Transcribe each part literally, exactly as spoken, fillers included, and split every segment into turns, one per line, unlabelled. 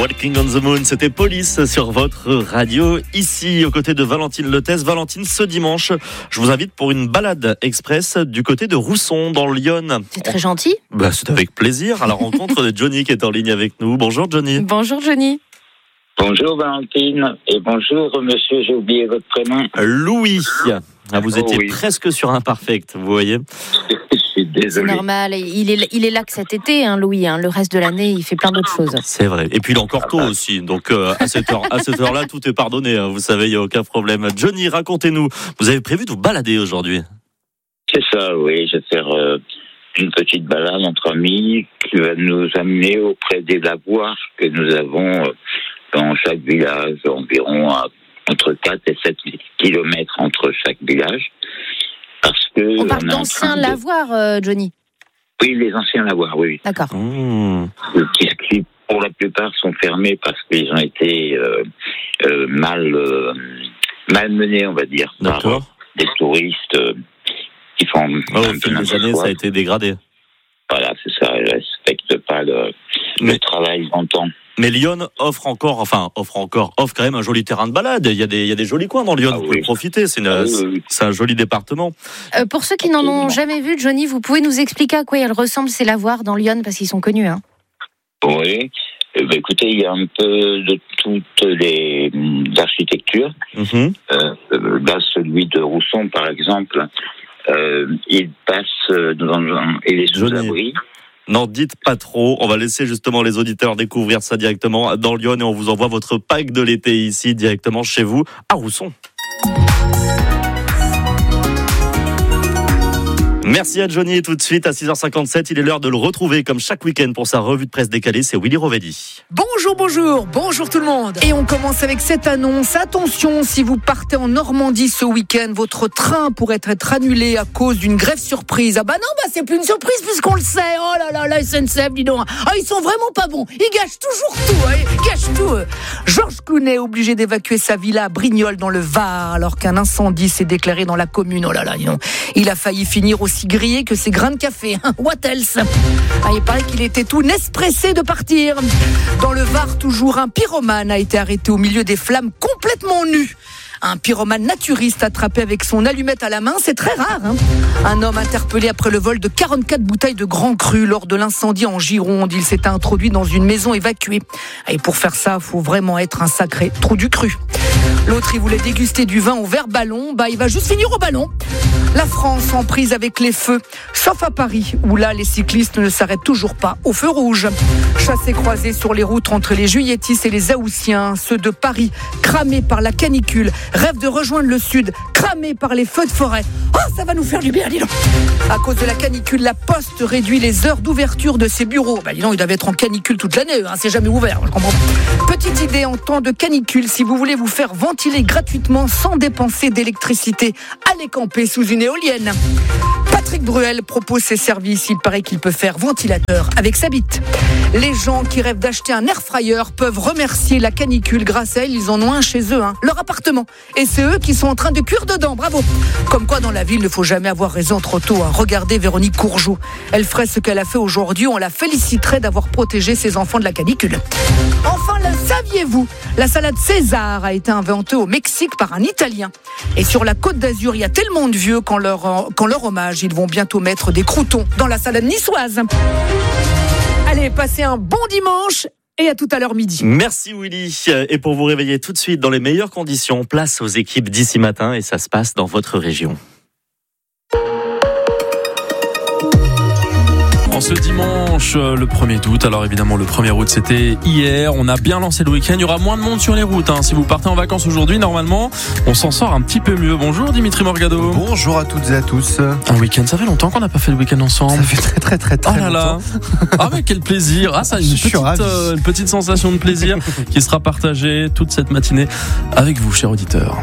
Walking on the Moon, c'était Police sur votre radio, ici aux côtés de Valentine Lethès. Valentine, ce dimanche, je vous invite pour une balade express du côté de Rousson, dans l'Yonne.
C'est très gentil.
Bah, c'est avec plaisir, à la rencontre de Johnny qui est en ligne avec nous. Bonjour Johnny.
Bonjour Johnny.
Bonjour Valentine, et bonjour monsieur, j'ai oublié votre prénom.
Louis. Ah, vous étiez
oh, oui.
presque sur Imperfect, vous voyez.
Je suis désolé.
C'est normal, il est, il est là que cet été, hein, Louis. Hein. Le reste de l'année, il fait plein d'autres choses.
C'est vrai. Et puis il est encore tôt aussi, donc euh, à cette heure, à cette heure-là, tout est pardonné. Hein, vous savez, il n'y a aucun problème. Johnny, racontez-nous. Vous avez prévu de vous balader aujourd'hui?
C'est ça, oui. Je vais faire euh, une petite balade entre amis qui va nous amener auprès des lavoirs que nous avons euh, dans chaque village, environ à, entre quatre et sept kilomètres entre chaque village. Parce que
on parle
on
d'anciens
de...
lavoirs, euh, Johnny.
Oui, les anciens lavoirs, oui.
D'accord.
Mmh.
Qui, qui, pour la plupart, sont fermés parce qu'ils ont été euh, euh, mal, euh, mal menés, on va dire,
D'accord.
par des touristes euh, qui font...
Oh, au fil des années, ça a été dégradé.
Voilà, c'est ça. Ils ne respectent pas le,
Mais...
le travail longtemps.
Mais Lyon offre encore, enfin, offre encore, offre quand même un joli terrain de balade. Il y a des, il y a des jolis coins dans Lyon,
Ah
vous
oui.
pouvez profiter. C'est, une,
Ah oui, oui.
c'est un joli département.
Euh, pour ceux qui n'en ont jamais vu, Johnny, vous pouvez nous expliquer à quoi ils ressemblent ces lavoirs dans Lyon, parce qu'ils sont connus. Hein.
Oui. Eh bien, écoutez, il y a un peu de toutes les architectures.
Mm-hmm.
Euh, là, celui de Rousson, par exemple, euh, il passe dans un... Il est sous
Johnny.
abri.
N'en dites pas trop, on va laisser justement les auditeurs découvrir ça directement dans Lyon et on vous envoie votre pack de l'été ici directement chez vous à Rousson. Merci à Johnny, tout de suite à six heures cinquante-sept, il est l'heure de le retrouver comme chaque week-end pour sa revue de presse décalée, c'est Willy Rovelli.
Bonjour, bonjour, bonjour tout le monde. Et on commence avec cette annonce. Attention, si vous partez en Normandie ce week-end, votre train pourrait être annulé à cause d'une grève surprise. Ah bah non, bah c'est plus une surprise puisqu'on le sait. Oh là là, la S N C F, dis donc. Ah, ils sont vraiment pas bons. Ils gâchent toujours tout, hein. Ils gâchent tout. Georges Clooney est obligé d'évacuer sa villa à Brignoles dans le Var alors qu'un incendie s'est déclaré dans la commune. Oh là là, dis donc. Il a failli finir aussi grillé que ses grains de café. What else? Ah, il paraît qu'il était tout nespressé de partir. Dans le Var, toujours, un pyromane a été arrêté au milieu des flammes complètement nu. Un pyromane naturiste attrapé avec son allumette à la main, c'est très rare. Hein. Un homme interpellé après le vol de quarante-quatre bouteilles de Grand Cru lors de l'incendie en Gironde. Il s'était introduit dans une maison évacuée. Et pour faire ça, il faut vraiment être un sacré trou du cru. L'autre, il voulait déguster du vin au verre ballon. Bah, il va juste finir au ballon. La France en prise avec les feux, sauf à Paris, où là, les cyclistes ne s'arrêtent toujours pas au feu rouge. Chassés croisés sur les routes entre les Juilletistes et les Haussiens, ceux de Paris, cramés par la canicule, rêvent de rejoindre le sud, cramés par les feux de forêt. Oh, ça va nous faire du bien, dis donc. À cause de la canicule, la Poste réduit les heures d'ouverture de ses bureaux. Bah, dis donc, ils doivent être en canicule toute l'année, hein, c'est jamais ouvert, je comprends pas. Petite idée en temps de canicule, si vous voulez vous faire ventiler gratuitement sans dépenser d'électricité, allez camper sous une éolienne. Patrick Bruel propose ses services. Il paraît qu'il peut faire ventilateur avec sa bite. Les gens qui rêvent d'acheter un air fryer peuvent remercier la canicule. Grâce à elle, ils en ont un chez eux, hein, leur appartement. Et c'est eux qui sont en train de cuire dedans. Bravo. Comme quoi, dans la vie, il ne faut jamais avoir raison trop tôt. Hein. Regardez Véronique Courgeot. Elle ferait ce qu'elle a fait aujourd'hui. On la féliciterait d'avoir protégé ses enfants de la canicule. Enfin, le saviez-vous? La salade César a été inventée au Mexique par un Italien. Et sur la Côte d'Azur, il y a tellement de vieux qu'en leur, qu'en leur hommage, ils vont bientôt mettre des croûtons dans la salade niçoise. Allez, passez un bon dimanche et à tout à l'heure midi.
Merci Willy. Et pour vous réveiller tout de suite dans les meilleures conditions, place aux équipes d'ici matin et ça se passe dans votre région.
Ce dimanche, le premier août, alors évidemment le premier août c'était hier, on a bien lancé le week-end, il y aura moins de monde sur les routes, hein. Si vous partez en vacances aujourd'hui, normalement, on s'en sort un petit peu mieux. Bonjour Dimitri Morgado.
Bonjour à toutes et à tous.
Un week-end, ça fait longtemps qu'on n'a pas fait le week-end ensemble.
Ça fait très très très très
oh là là.
longtemps.
Ah mais quel plaisir. Ah ça, une petite, euh, une petite sensation de plaisir qui sera partagée toute cette matinée avec vous, chers auditeurs.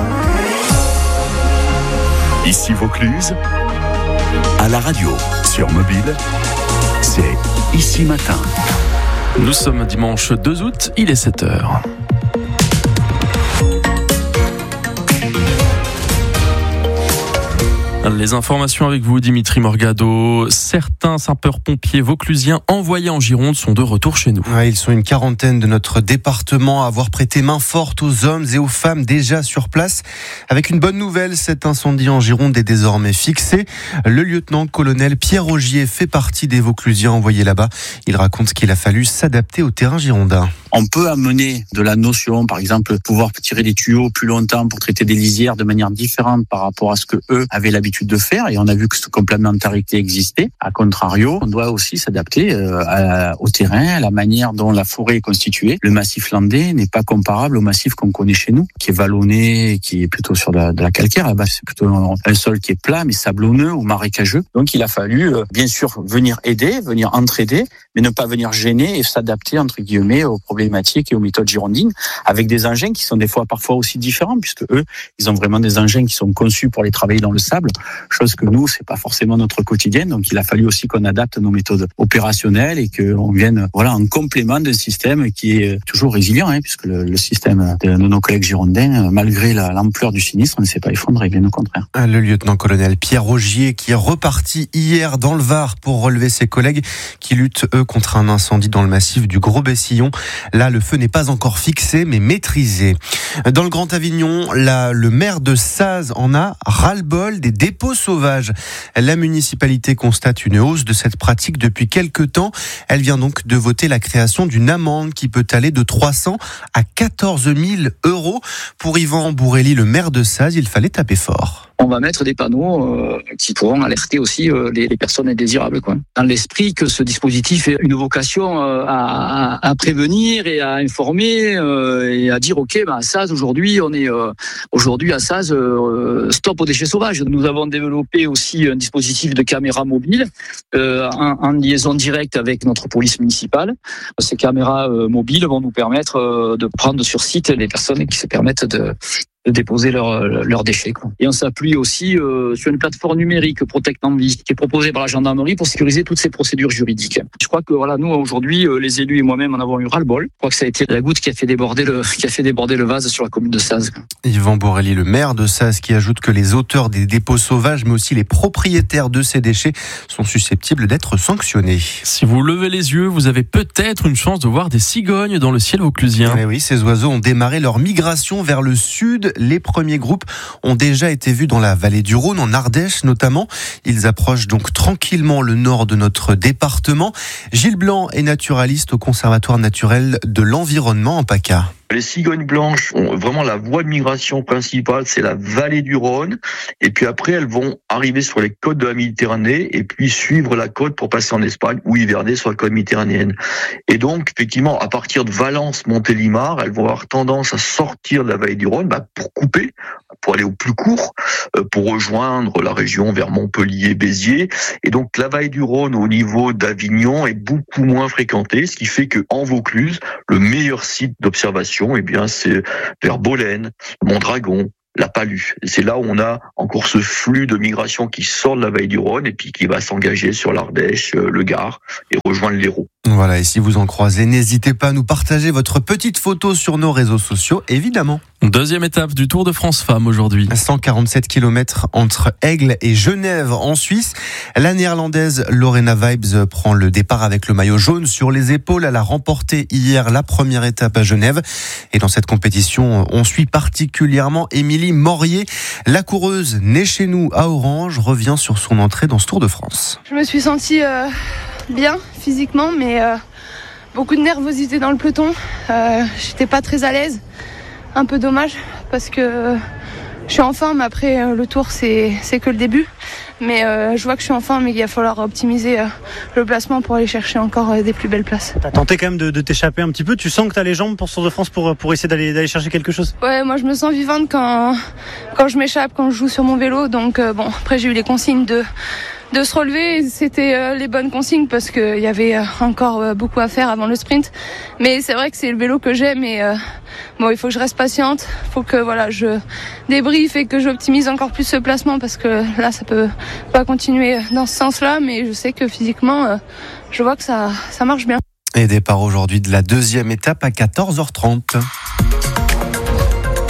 Ici Vaucluse, à la radio, sur mobile, c'est Ici Matin.
Nous sommes dimanche deux août, il est sept heures. Les informations avec vous, Dimitri Morgado. Certains sapeurs-pompiers vauclusiens envoyés en Gironde sont de retour chez nous.
Ouais, ils sont une quarantaine de notre département à avoir prêté main forte aux hommes et aux femmes déjà sur place. Avec une bonne nouvelle, cet incendie en Gironde est désormais fixé. Le lieutenant-colonel Pierre Augier fait partie des Vauclusiens envoyés là-bas. Il raconte qu'il a fallu s'adapter au terrain girondin.
On peut amener de la notion, par exemple, pouvoir tirer des tuyaux plus longtemps pour traiter des lisières de manière différente par rapport à ce que eux avaient l'habitude de faire. Et on a vu que cette complémentarité existait. A contrario, on doit aussi s'adapter euh, à, au terrain, à la manière dont la forêt est constituée. Le massif landais n'est pas comparable au massif qu'on connaît chez nous, qui est vallonné, qui est plutôt sur de la, de la calcaire. Là-bas, c'est plutôt un sol qui est plat, mais sablonneux ou marécageux. Donc, il a fallu, euh, bien sûr, venir aider, venir entraider, mais ne pas venir gêner et s'adapter, entre guillemets, aux problématiques et aux méthodes girondines, avec des engins qui sont des fois parfois aussi différents, puisque eux, ils ont vraiment des engins qui sont conçus pour les travailler dans le sable, chose que nous, c'est pas forcément notre quotidien. Donc, il a fallu aussi qu'on adapte nos méthodes opérationnelles et qu'on vienne, voilà, en complément d'un système qui est toujours résilient, hein, puisque le, le système de nos collègues girondins, malgré la, l'ampleur du sinistre, ne s'est pas effondré, bien au contraire.
Le lieutenant-colonel Pierre Augier qui est reparti hier dans le Var pour relever ses collègues qui luttent, eux, contre un incendie dans le massif du Gros-Bessillon. Là, le feu n'est pas encore fixé, mais maîtrisé. Dans le Grand Avignon, là, le maire de Saz en a ras-le-bol des dépôts sauvages. La municipalité constate une hausse de cette pratique depuis quelques temps. Elle vient donc de voter la création d'une amende qui peut aller de trois cents à quatorze mille euros. Pour Yvan Bourrelli, le maire de Saz, il fallait taper fort.
On va mettre des panneaux euh, qui pourront alerter aussi euh, les, les personnes indésirables, quoi. Dans l'esprit que ce dispositif ait une vocation euh, à, à prévenir et à informer euh, et à dire ok, bah à Saz aujourd'hui on est euh, aujourd'hui à Saz euh, stop aux déchets sauvages. Nous avons développé aussi un dispositif de caméras mobiles euh, en, en liaison directe avec notre police municipale. Ces caméras euh, mobiles vont nous permettre euh, de prendre sur site les personnes qui se permettent de de déposer leurs leurs déchets, quoi. Et on s'appuie aussi euh, sur une plateforme numérique Protect en Vie qui est proposée par la gendarmerie pour sécuriser toutes ces procédures juridiques. Je crois que voilà, nous aujourd'hui, euh, les élus et moi-même en avons eu ras-le-bol. Je crois que ça a été la goutte qui a fait déborder le qui a fait déborder le vase sur la commune de Saz.
Yvan Bourrelli, le maire de Saz, qui ajoute que les auteurs des dépôts sauvages, mais aussi les propriétaires de ces déchets, sont susceptibles d'être sanctionnés.
Si vous levez les yeux, vous avez peut-être une chance de voir des cigognes dans le ciel vauclusien.
Eh oui, ces oiseaux ont démarré leur migration vers le sud. Les premiers groupes ont déjà été vus dans la vallée du Rhône, en Ardèche notamment. Ils approchent donc tranquillement le nord de notre département. Gilles Blanc est naturaliste au Conservatoire naturel de l'environnement en PACA.
Les cigognes blanches ont vraiment la voie de migration principale, c'est la vallée du Rhône. Et puis après, elles vont arriver sur les côtes de la Méditerranée et puis suivre la côte pour passer en Espagne ou hiverner sur la côte méditerranéenne. Et donc, effectivement, à partir de Valence, Montélimar, elles vont avoir tendance à sortir de la vallée du Rhône bah, pour couper, pour aller au plus court, pour rejoindre la région vers Montpellier, Béziers. Et donc, la vallée du Rhône au niveau d'Avignon est beaucoup moins fréquentée, ce qui fait qu'en Vaucluse, le meilleur site d'observation, eh bien, c'est vers Bolène, Mondragon, la Palue. Et c'est là où on a encore ce flux de migration qui sort de la vallée du Rhône et puis qui va s'engager sur l'Ardèche, le Gard et rejoindre l'Hérault.
Voilà, et si vous en croisez, n'hésitez pas à nous partager votre petite photo sur nos réseaux sociaux, évidemment.
Deuxième étape du Tour de France Femmes aujourd'hui.
cent quarante-sept kilomètres entre Aigle et Genève en Suisse. La néerlandaise Lorena Vibes prend le départ avec le maillot jaune sur les épaules. Elle a remporté hier la première étape à Genève. Et dans cette compétition, on suit particulièrement Émilie Morier. La coureuse née chez nous à Orange revient sur son entrée dans ce Tour de France.
Je me suis sentie euh, bien physiquement, mais euh, beaucoup de nervosité dans le peloton. Euh, j'étais pas très à l'aise. Un peu dommage parce que euh, je suis en forme. Après euh, le tour c'est, c'est que le début, mais euh, je vois que je suis en forme et qu'il va falloir optimiser euh, le placement pour aller chercher encore euh, des plus belles places.
T'as tenté quand même de, de t'échapper un petit peu. Tu sens que t'as les jambes pour ce Tour de France pour, pour essayer d'aller, d'aller chercher quelque chose?
Ouais, moi je me sens vivante quand, quand je m'échappe, quand je joue sur mon vélo. Donc euh, bon, après j'ai eu les consignes de de se relever, c'était euh, les bonnes consignes parce qu'il y avait euh, encore euh, beaucoup à faire avant le sprint. Mais c'est vrai que c'est le vélo que j'aime et euh, bon, il faut que je reste patiente, il faut que voilà, je débriefe et que j'optimise encore plus ce placement parce que là, ça peut pas continuer dans ce sens-là, mais je sais que physiquement, euh, je vois que ça, ça marche bien.
Et départ aujourd'hui de la deuxième étape à quatorze heures trente.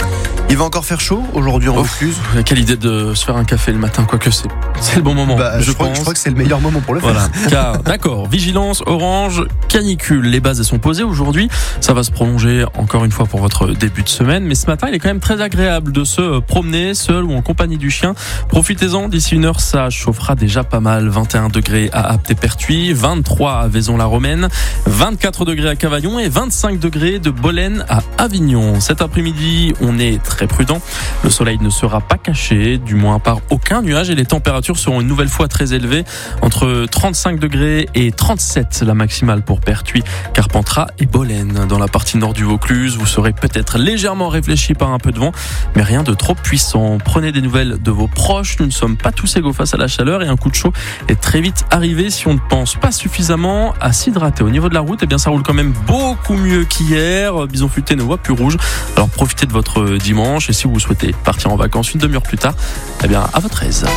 Il va encore faire chaud aujourd'hui en
Oh,
Vaucluse.
Quelle idée de se faire un café le matin, quoique c'est, c'est le bon moment.
Bah, je,
je,
crois,
pense.
je crois que c'est le meilleur moment pour le
Voilà.
faire.
Car, d'accord, vigilance, orange, canicule. Les bases elles sont posées aujourd'hui. Ça va se prolonger encore une fois pour votre début de semaine. Mais ce matin, il est quand même très agréable de se promener seul ou en compagnie du chien. Profitez-en. D'ici une heure, ça chauffera déjà pas mal. vingt et un degrés à Apt et Pertuis, vingt-trois à Vaison-la-Romaine, vingt-quatre degrés à Cavaillon et vingt-cinq degrés de Bolène à Avignon. Cet après-midi, on est très prudent. Le soleil ne sera pas caché, du moins par aucun nuage, et les températures seront une nouvelle fois très élevées, entre trente-cinq degrés et trente-sept la maximale pour Pertuis, Carpentras et Bolène. Dans la partie nord du Vaucluse, vous serez peut-être légèrement réfléchi par un peu de vent, mais rien de trop puissant. Prenez des nouvelles de vos proches, nous ne sommes pas tous égaux face à la chaleur et un coup de chaud est très vite arrivé si on ne pense pas suffisamment à s'hydrater. Au niveau de la route, eh bien ça roule quand même beaucoup mieux qu'hier. Bison Futé ne voit plus rouge, alors profitez de votre dimanche, et si vous souhaitez partir en vacances une demi-heure plus tard, eh bien à votre aise.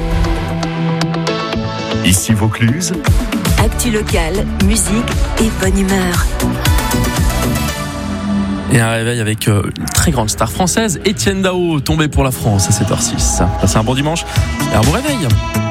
Ici Vaucluse.
Actu locale, musique et bonne humeur.
Et un réveil avec une très grande star française, Etienne Dao, tombé pour la France à sept heures six. Passez un bon dimanche et un bon réveil.